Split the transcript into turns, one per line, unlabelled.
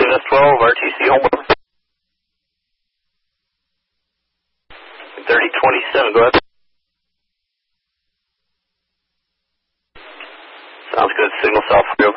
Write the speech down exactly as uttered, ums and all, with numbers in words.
S twelve, R T C homeward. thirty twenty-seven, go ahead. Sounds good. Signal south.